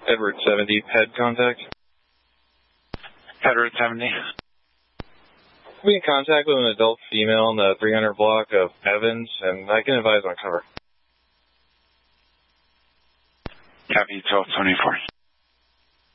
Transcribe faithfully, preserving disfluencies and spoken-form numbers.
Edward seventy, head contact. Edward seventy. We in contact with an adult female in the three hundred block of Evans, and I can advise on cover. Copy, twelve twenty-four.